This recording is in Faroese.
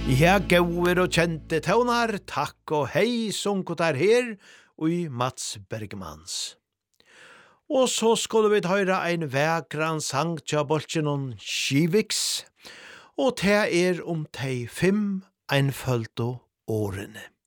Ja, gauer og kjente tøvnar, takk og hei, sunket der her, og i Mats Bergmans. Og så skulle vi høre ein vekran sang tja bolsjenon Kiviks, og det om de 5 einfølte årene.